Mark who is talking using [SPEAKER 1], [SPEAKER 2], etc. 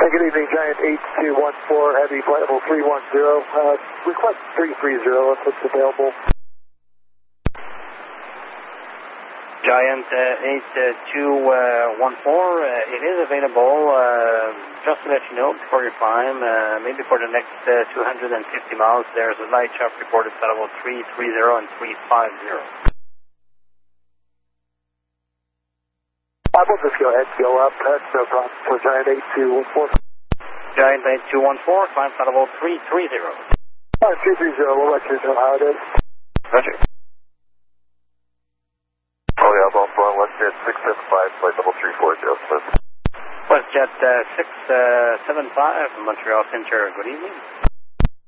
[SPEAKER 1] Good evening, Giant 8214, Heavy Flight Level 310. Request 330 if it's available.
[SPEAKER 2] Giant 8214, it is available. Just to let you know before you climb, maybe for the next 250 miles, there's a light sharp reported at level 330 and 350.
[SPEAKER 1] I will just go ahead and go up. That's no problem for Giant 8214.
[SPEAKER 2] Giant 8214, climb at level 330.
[SPEAKER 1] 330, we'll let you know how it is.
[SPEAKER 2] Roger.
[SPEAKER 3] Oh yeah, I'm off on WestJet 675, flight level 340, please.
[SPEAKER 2] WestJet 675, Montreal Center, good evening.